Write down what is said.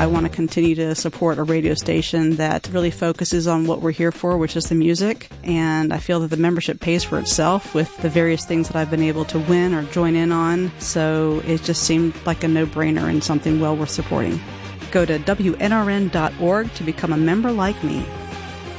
I want to continue to support a radio station that really focuses on what we're here for, which is the music. And I feel that the membership pays for itself with the various things that I've been able to win or join in on. So it just seemed like a no-brainer and something well worth supporting. Go to WNRN.org to become a member like me.